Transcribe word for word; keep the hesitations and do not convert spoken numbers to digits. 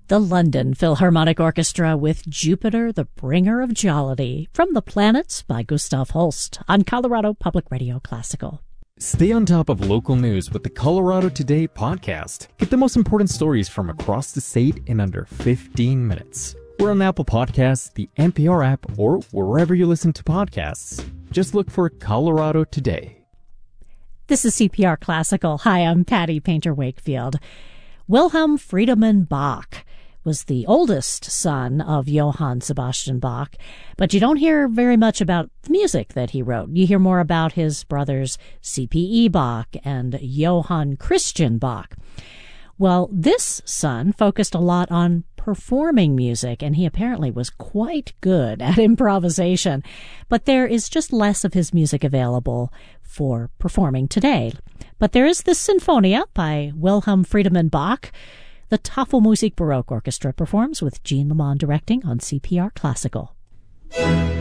The London Philharmonic Orchestra with Jupiter, the Bringer of Jollity, from The Planets by Gustav Holst on Colorado Public Radio Classical. Stay on top of local news with the Colorado Today podcast. Get the most important stories from across the state in under fifteen minutes. We're on Apple Podcasts, the N P R app, or wherever you listen to podcasts. Just look for Colorado Today. This is C P R Classical. Hi, I'm Patty Painter Wakefield. Wilhelm Friedemann Bach was the oldest son of Johann Sebastian Bach, but you don't hear very much about the music that he wrote. You hear more about his brothers C P E Bach and Johann Christian Bach. Well, this son focused a lot on performing music, and he apparently was quite good at improvisation, but there is just less of his music available for performing today. But there is this Sinfonia by Wilhelm Friedemann Bach. The Tafelmusik Baroque Orchestra performs with Jean Lamond directing on C P R Classical.